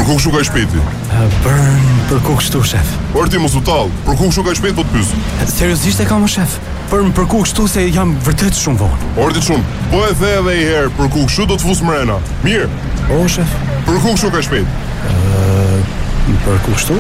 ku kështu ka shpejti? Për ku kështu, shef? Por ti mos u tall, për ku kështu ka shpejt po të pyes. Seriozisht e kam, shef? Për ku kështu se jam vërtet shumë vonë. Orti shumë, po e the edhe një herë, për ku kështu do të fus mrena. Mirë. O, shef? Për ku kështu ka shpejt? Për ku kështu?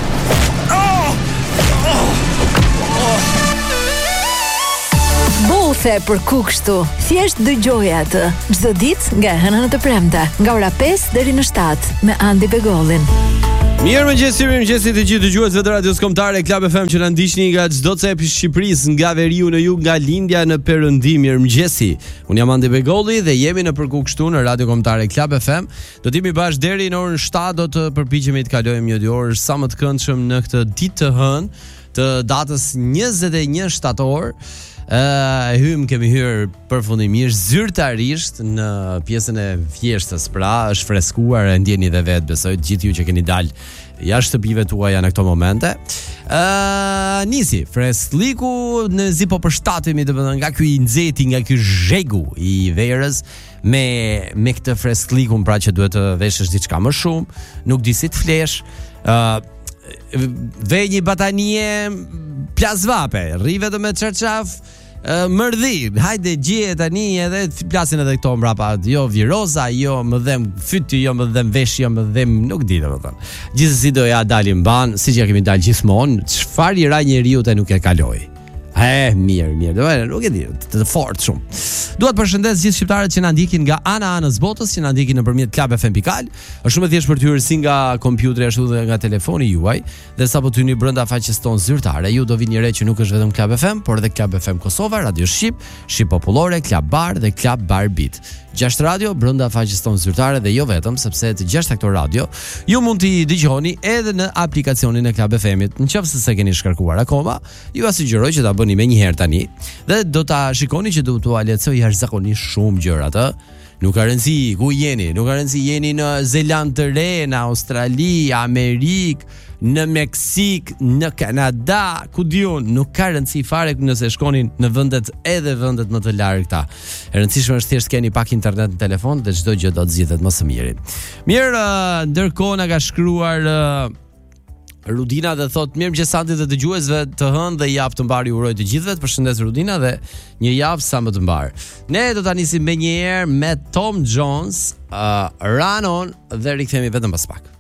Bothe për ku kështu. Thjesht dëgjoj atë çdo ditë nga e hëna në të premte, nga ora 5 deri në 7 me Andi Begollin. Mirëmëngjes të gjithë dëgjuesve të radios kombëtare Club FM që na ndiqni nga çdo cep i Shqipërisë, nga veriu në jug, nga lindja në perëndim. Mirëmëngjesi. Unë jam Andi Begolli dhe jemi në Për ku kështu në radio kombëtare Club FM. Do të jemi bashkë deri në orën 7, do të përpiqemi të kalojmë një orë sa më të këndshëm në këtë ditë të hënë të datës 21 shtator. Kemi hyrë përfundimisht zyrtarisht në pjesën e vjeshtës, pra është freskuar, e ndjeni dhe vetë, besoj të gjithë ju që keni dalë jashtë shtëpive tuaja në këto momente. Nisi fresliku në zi po përshtatemi, domethënë nga ky nxehti, nga ky zhegu i verës me këtë fresklikun, pra që duhet të veshësh diçka më shumë, nuk di si të flesh. Vej një batanie plasvape, rri vetëm me çarçaf, mërdhi, hajde gje tani edhe plasin edhe këto mbrapa, jo viroza, jo më dhem fyti, jo më dhem vesh, jo më dhem nuk di domethënë. Gjithsesi do ja dalim ban, siç ja kemi dalë gjithmonë, çfarë i ra njeriu te nuk e kaloj. Mirë, nuk e di, të fort shumë. Dua të përshëndes gjithë shqiptarët që na ndjekin nga anës botës, që na ndjekin nëpërmjet clubfm.al. Është shumë e thjeshtë për të hyrë si nga kompjuteri ashtu dhe nga telefoni juaj, dhe sapo të hyni brenda faqes tonë zyrtare, ju do vini re që nuk është vetëm Club FM, por edhe Club FM Kosova, Radio Shqip, Shqip Popullore, Club Bar dhe Club Bar Beat. 6 radio brenda faqes tonë zyrtare dhe jo vetëm, sepse të 6 këto radio ju mund t'i dëgjoni edhe në aplikacionin e Club FM-it. Nëse s'e keni shkarkuar akoma, ju sugjeroj që ta bëni më një herë tani dhe do ta shikoni që do t'u lehtësoj jashtëzakonisht shumë gjërat, ë. Nuk ka rëndësi ku jeni, nuk ka rëndësi jeni në Zeland të Re, në Australi, Amerikë, në Meksik, në Kanada, ku diun, nuk ka rëndësi fare nëse shkonin në vendet më të largëta. E rëndësishme është thjesht keni pak internet në telefon dhe çdo gjë do të zgjidhet më së miri. Mirë, ndërkohë na ka shkruar Rudina dhe thot mirëmëngjes Andi dhe dëgjuesve të hënë dhe javë të mbar ju uroj të gjithëve. Të përshëndes Rudina dhe një javë sa më të mbar. Ne do ta nisim me një herë me Tom Jones, Run On, dhe rikthehemi vetëm pas pak.